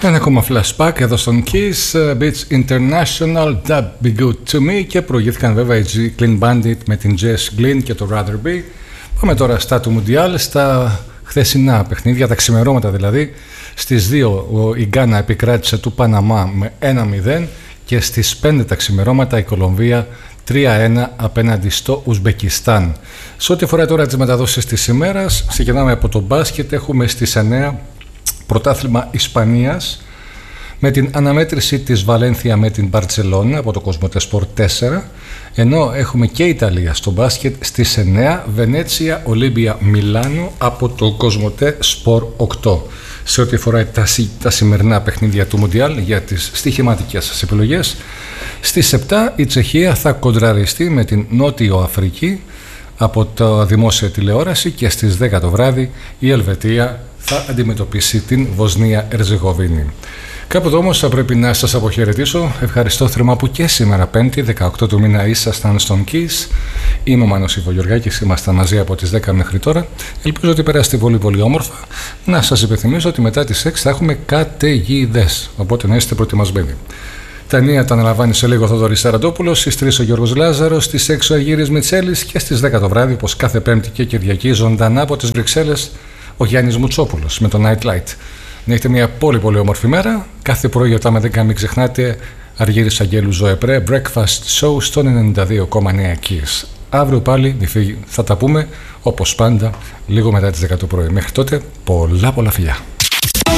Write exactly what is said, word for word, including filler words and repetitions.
Ένα ακόμα flashback εδώ στον Kiss, Beach International, That Be Good To Me, και προηγήθηκαν βέβαια η Clean Bandit με την Jess Glynn και το Rather Be. Πάμε τώρα στα του Mundial, στα χθεσινά παιχνίδια, τα ξημερώματα δηλαδή. Στις δύο η Γκάνα επικράτησε του Παναμά με ένα μηδέν και στις πέντε τα ξημερώματα η Κολομβία τρία ένα απέναντι στο Ουσμπεκιστάν. Σε ό,τι αφορά τώρα τις μεταδόσεις της ημέρας, ξεκινάμε από το μπάσκετ. Έχουμε στις εννέα πρωτάθλημα Ισπανίας με την αναμέτρηση της Βαλένθια με την Μπαρτσελόνα από το Κοσμοτέ Σπορ τέσσερα, ενώ έχουμε και Ιταλία στο μπάσκετ στις εννέα, Βενέτσια Ολύμπια Μιλάνο από το Κοσμοτέ Σπορ οκτώ. Σε ό,τι αφορά τα, τα σημερινά παιχνίδια του Μουντιάλ για τις στοιχηματικές σας επιλογές, στις επτά η Τσεχία θα κοντραριστεί με την Νότιο Αφρική από τα δημόσια τηλεόραση και στις δέκα το βράδυ η Ελβετία θα αντιμετωπίσει την Βοσνία Ερζεγοβίνη. Κάποτε όμως θα πρέπει να σας αποχαιρετήσω. Ευχαριστώ θερμά που και σήμερα Πέμπτη δεκαοκτώ του μήνα ήσασταν στον Kiss. Είμαι ο Μάνος Ιβογεωργάκης, ήμασταν μαζί από τις δέκα μέχρι τώρα. Ελπίζω ότι περάσετε πολύ πολύ όμορφα. Να σας υπενθυμίσω ότι μετά τις έξι θα έχουμε καταιγίδες, οπότε να είστε προετοιμασμένοι. Τα εννιά τα αναλαμβάνει σε λίγο ο Θοδωρής Σαραντόπουλος, στις τρεις ο Γιώργος Λάζαρος, στις έξι ο Αγύρης Μιτσέλης και στις δέκα το βράδυ, όπως κάθε Πέμπτη και Κυριακή, ζωντανά από τις Βρυξέλλες, ο Γιάννης Μουτσόπουλος με το Night Light. Να έχετε μια πολύ πολύ όμορφη μέρα. Κάθε πρωί όταν με δέκα μην ξεχνάτε Αργύρης Αγγέλου Ζωεπρέ, Breakfast Show στον ενενήντα δύο κόμμα εννέα Kiss. Αύριο πάλι θα τα πούμε όπως πάντα λίγο μετά τις δέκα το πρωί. Μέχρι τότε πολλά πολλά φιλιά.